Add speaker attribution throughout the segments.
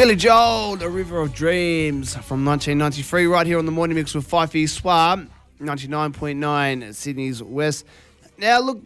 Speaker 1: Billy Joel, The River of Dreams from 1993, right here on the Morning Mix with Fifey Swab, 99.9 Sydney's West. Now, look,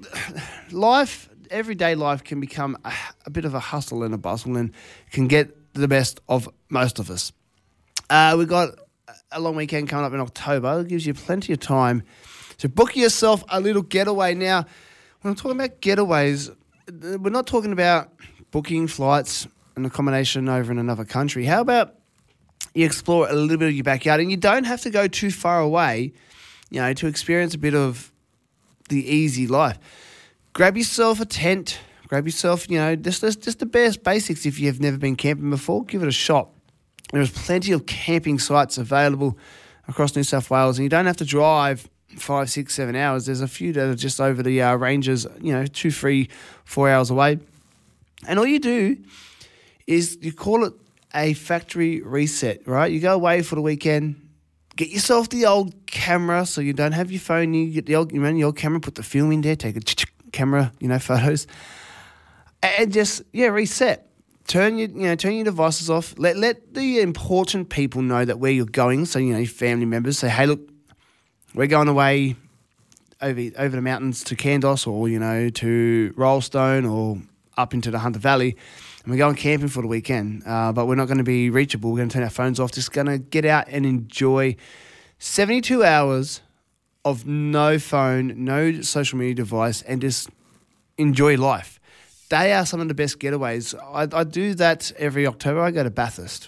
Speaker 1: everyday life can become a bit of a hustle and a bustle and can get the best of most of us. We've got a long weekend coming up in October. It gives you plenty of time to book yourself a little getaway. Now, when I'm talking about getaways, we're not talking about booking flights and accommodation over in another country. How about you explore a little bit of your backyard, and you don't have to go too far away, to experience a bit of the easy life. Grab yourself a tent, grab yourself, just the best basics. If you've never been camping before, give it a shot. There's plenty of camping sites available across New South Wales, and you don't have to drive 5, 6, 7 hours. There's a few that are just over the ranges, 2, 3, 4 hours away. And all you do is you call it a factory reset, right? You go away for the weekend, get yourself the old camera so you don't have your phone. You get the old camera, put the film in there, take a camera, photos, and just, reset. Turn your devices off. Let the important people know that where you're going. So, your family members say, hey, look, we're going away over the mountains to Kandos or, to Rollstone or up into the Hunter Valley. And we're going camping for the weekend, but we're not going to be reachable. We're going to turn our phones off. Just going to get out and enjoy 72 hours of no phone, no social media device, and just enjoy life. They are some of the best getaways. I do that every October. I go to Bathurst,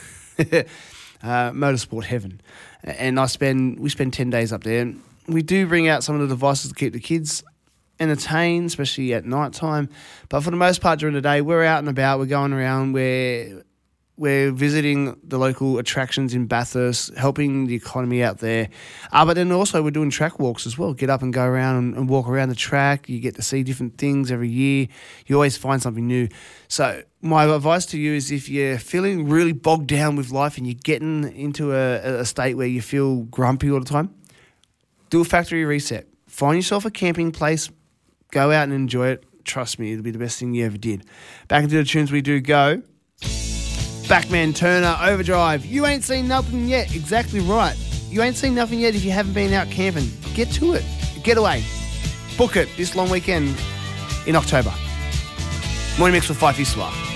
Speaker 1: motorsport heaven, and we spend 10 days up there. And we do bring out some of the devices to keep the kids entertained, especially at night time. But for the most part during the day, we're out and about. We're going around. We're visiting the local attractions in Bathurst, helping the economy out there. But then also we're doing track walks as well. Get up and go around and walk around the track. You get to see different things every year. You always find something new. So my advice to you is if you're feeling really bogged down with life and you're getting into a state where you feel grumpy all the time, do a factory reset. Find yourself a camping place. Go out and enjoy it. Trust me, it'll be the best thing you ever did. Back into the tunes we do go. Backman Turner, Overdrive. You ain't seen nothing yet. Exactly right. You ain't seen nothing yet if you haven't been out camping. Get to it. Get away. Book it this long weekend in October. Morning Mix with Fifey Swab.